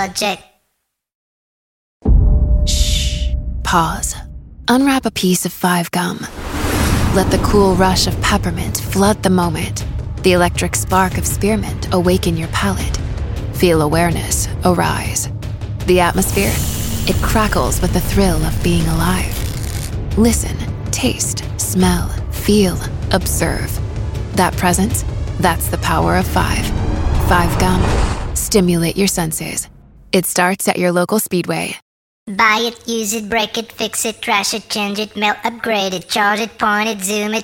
budget. Shh. Pause. Unwrap a piece of 5 gum. Let the cool rush of peppermint flood the moment. The electric spark of spearmint awaken your palate. Feel awareness arise. The atmosphere, it crackles with the thrill of being alive. Listen, taste, smell, feel, observe. That presence, that's the power of 5. 5 gum. Stimulate your senses. It starts at your local Speedway. Buy it, use it, break it, fix it, trash it, change it, melt, upgrade it, charge it, point it, zoom it.